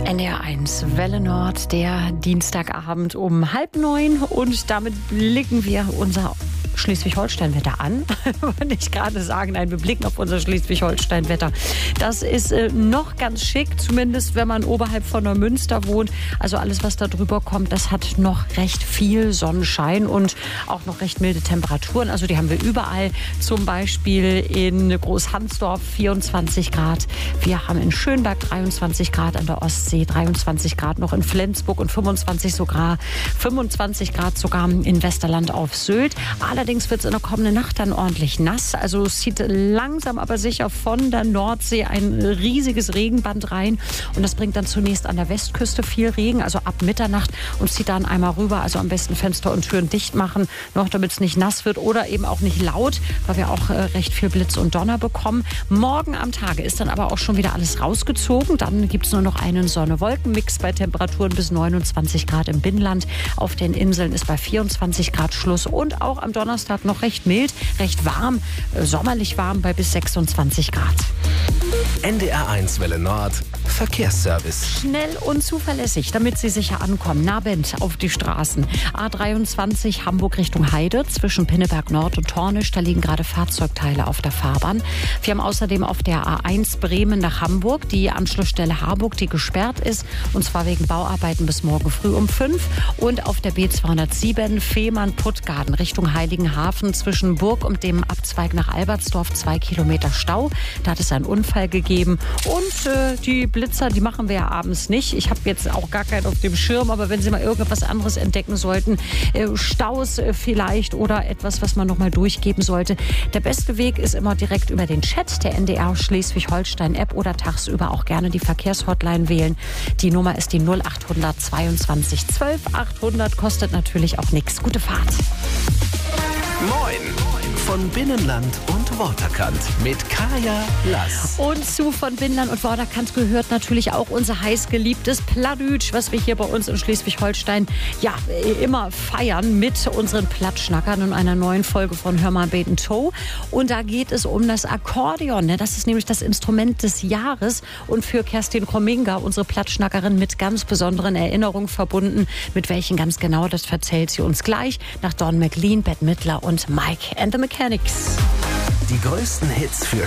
NDR1 Welle Nord, der Dienstagabend um 8:30 und damit blicken wir unser Schleswig-Holstein-Wetter an. Wollte ich gerade sagen, nein, wir blicken auf unser Schleswig-Holstein-Wetter. Das ist noch ganz schick, zumindest wenn man oberhalb von Neumünster wohnt. Also alles, was da drüber kommt, das hat noch recht viel Sonnenschein und auch noch recht milde Temperaturen. Also die haben wir überall, zum Beispiel in Großhansdorf 24 Grad. Wir haben in Schönberg 23 Grad an der Ostsee, 23 Grad noch in Flensburg und 25 Grad sogar in Westerland auf Sylt. Allerdings wird es in der kommenden Nacht dann ordentlich nass. Also es zieht langsam aber sicher von der Nordsee ein riesiges Regenband rein. Und das bringt dann zunächst an der Westküste viel Regen, also ab Mitternacht, und zieht dann einmal rüber. Also am besten Fenster und Türen dicht machen, noch damit es nicht nass wird oder eben auch nicht laut, weil wir auch recht viel Blitz und Donner bekommen. Morgen am Tage ist dann aber auch schon wieder alles rausgezogen. Dann gibt es nur noch einen Sonne-Wolken-Mix bei Temperaturen bis 29 Grad im Binnenland. Auf den Inseln ist bei 24 Grad Schluss und auch am Donnerstag noch recht mild, recht warm, sommerlich warm bei bis 26 Grad. NDR1 Welle Nord, Verkehrsservice. Schnell und zuverlässig, damit Sie sicher ankommen. Nahbend auf die Straßen. A23 Hamburg Richtung Heide zwischen Pinneberg Nord und Tornisch. Da liegen gerade Fahrzeugteile auf der Fahrbahn. Wir haben außerdem auf der A1 Bremen nach Hamburg die Anschlussstelle Harburg, die gesperrt ist. Und zwar wegen Bauarbeiten bis morgen früh um 5. Und auf der B207 Fehmarn-Puttgarden Richtung Heiligenhafen zwischen Burg und dem Abzweig nach Albertsdorf 2 Kilometer Stau. Da hat es einen Unfall gegeben. Und die Blitzer, die machen wir ja abends nicht. Ich habe jetzt auch gar keinen auf dem Schirm, aber wenn Sie mal irgendwas anderes entdecken sollten, Staus vielleicht oder etwas, was man noch mal durchgeben sollte. Der beste Weg ist immer direkt über den Chat der NDR Schleswig-Holstein-App oder tagsüber auch gerne die Verkehrshotline wählen. Die Nummer ist die 0800 22 12 800, kostet natürlich auch nichts. Gute Fahrt. Moin von Binnenland und Waterkant mit Kaya Lass. Und zu von Binnenland und Waterkant gehört natürlich auch unser heißgeliebtes Plattdütsch, was wir hier bei uns in Schleswig-Holstein ja immer feiern mit unseren Plattschnackern in einer neuen Folge von Hör mal Beten Toe. Und da geht es um das Akkordeon. Das ist nämlich das Instrument des Jahres und für Kerstin Krominga, unsere Plattschnackerin, mit ganz besonderen Erinnerungen verbunden. Mit welchen ganz genau, das erzählt sie uns gleich nach Don McLean, Bette Midler und Mike and the Mechanics. Die größten Hits für